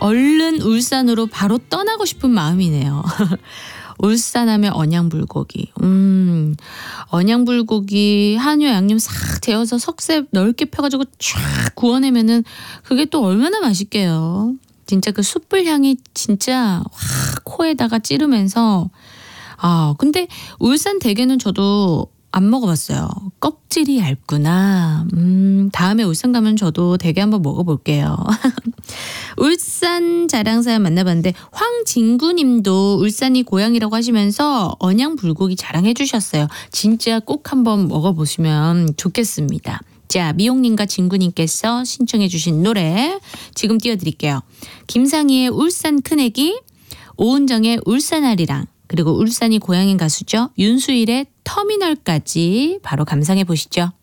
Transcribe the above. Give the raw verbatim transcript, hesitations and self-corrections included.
얼른 울산으로 바로 떠나고 싶은 마음이네요. 울산하면 언양불고기. 음, 언양불고기 한우 양념 싹 데워서 석쇠 넓게 펴가지고 쫙 구워내면은 그게 또 얼마나 맛있게요. 진짜 그 숯불 향이 진짜 확 코에다가 찌르면서 아 근데 울산 대게는 저도 안 먹어봤어요. 껍질이 얇구나. 음, 다음에 울산 가면 저도 대게 한번 먹어볼게요. 울산 자랑 사연 만나봤는데 황진구님도 울산이 고향이라고 하시면서 언양 불고기 자랑해 주셨어요. 진짜 꼭 한번 먹어보시면 좋겠습니다. 자, 미용님과 진구님께서 신청해 주신 노래 지금 띄워드릴게요. 김상희의 울산 큰애기, 오은정의 울산아리랑, 그리고 울산이 고향인 가수죠. 윤수일의 터미널까지 바로 감상해 보시죠.